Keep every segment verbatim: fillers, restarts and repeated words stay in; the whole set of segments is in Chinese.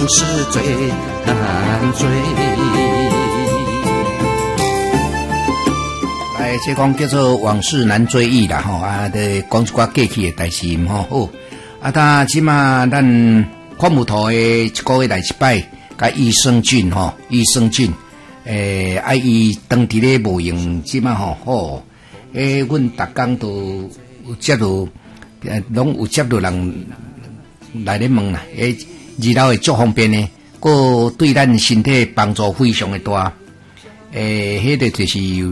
事最难追。哎，这讲叫做往事难追忆啦吼，啊，得讲一寡过去的代志吼。好，啊，但即马咱看木头的一个月来一摆，甲益生菌吼，益生菌，诶、欸，啊，伊当地咧无用，即马吼，吼，诶，阮逐工都有接到，诶，拢有接到人来咧问啦，诶，二楼会足方便呢，个对咱身体帮助非常的大，诶、欸，迄个就是。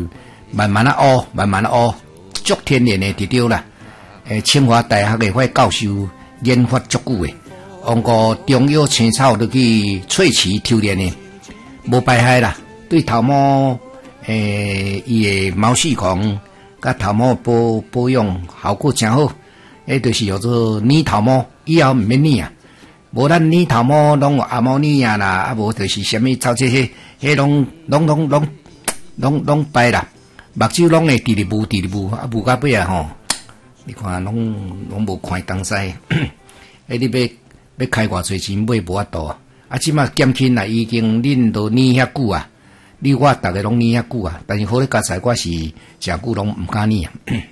慢慢啊学，慢慢啊学，足天然的就对啦。诶，清华大学的迄教授研发足久的，用个中药青草落去萃取抽炼的，无败害啦。对头毛诶，伊的毛细孔甲头毛保保养效果真好。诶，就是叫做粘头毛，以后毋免粘啊。无咱粘头毛拢有阿毛尼亚啦，啊无就是啥物草这些，迄拢拢拢拢拢拢败啦。目睭拢会直直雾，直直雾，啊雾到尾啊吼！你看拢拢无看东西，诶，你要要开偌侪钱买无法度啊！啊，即马减轻啊，已经恁都黏遐久啊，你我逐个拢黏遐久啊，但是好咧加菜我是诚久拢毋敢黏啊。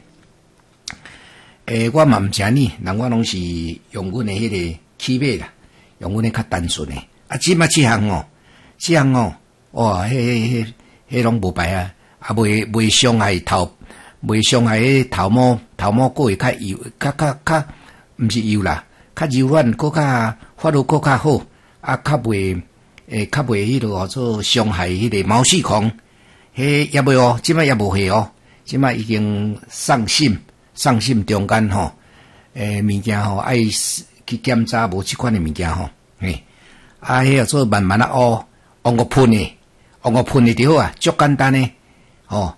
诶，我嘛毋食黏，人我拢是用阮诶迄个起码啦，用阮诶较单纯诶。啊，即马即项哦，即项哦，哇，迄迄迄迄拢无白啊！啊，袂袂伤害头，袂伤害迄头毛，头毛个会较油，较较较，毋是油啦，较柔软，个较发育个较好，啊，较袂诶，较袂迄落做伤害迄个毛细孔，迄也袂哦，即摆也无去哦，即摆已经上信上信中间吼，诶，物件吼爱去检查无即款诶物件吼，嘿，啊，迄个做慢慢啊学，用个喷诶，用个喷诶就好啊，足简单诶。哦，